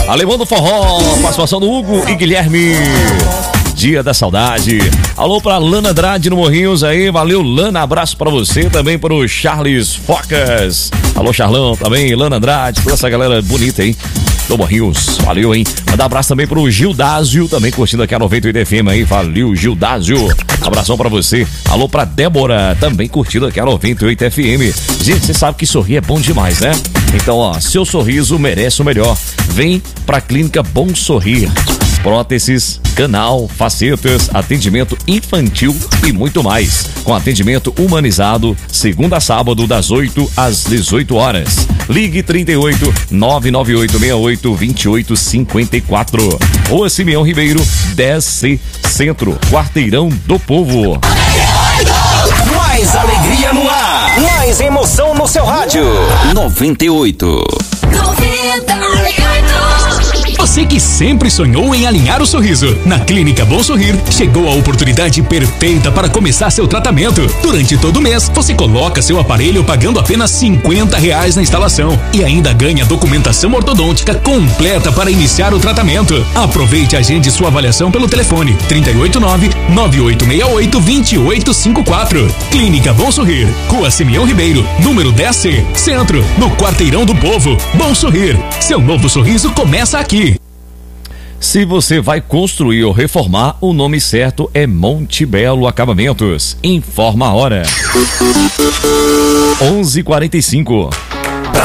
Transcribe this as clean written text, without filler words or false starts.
Alemão do Forró, participação do Hugo e Guilherme. Dia da Saudade. Alô pra Lana Andrade no Morrinhos aí, valeu Lana, abraço pra você, também pro Charles Focas. Alô Charlão também, Lana Andrade, toda essa galera bonita aí do Morrinhos, valeu, hein? Mandar abraço também pro Gildásio, também curtindo aqui a 98 FM aí, valeu Gildásio. Abração pra você. Alô pra Débora, também curtindo aqui a 98 FM. Gente, você sabe que sorrir é bom demais, né? Então, ó, seu sorriso merece o melhor. Vem pra Clínica Bom Sorrir. Próteses, canal, facetas, atendimento infantil e muito mais. Com atendimento humanizado, segunda a sábado, das 8 às 18 horas. Ligue 38 998 68 28 54. Rua Simeão Ribeiro, 10C, Centro, Quarteirão do Povo. Mais alegria no ar, mais emoção no seu rádio. 98. Você que sempre sonhou em alinhar o sorriso. Na Clínica Bom Sorrir, chegou a oportunidade perfeita para começar seu tratamento. Durante todo o mês, você coloca seu aparelho pagando apenas R$50 na instalação e ainda ganha documentação ortodôntica completa para iniciar o tratamento. Aproveite e agende sua avaliação pelo telefone 389-9868-2854. Clínica Bom Sorrir, Rua Simeão Ribeiro, número 10C, Centro, no Quarteirão do Povo. Bom Sorrir, seu novo sorriso começa aqui. Se você vai construir ou reformar, o nome certo é Monte Belo Acabamentos. Informa a hora. 11h45.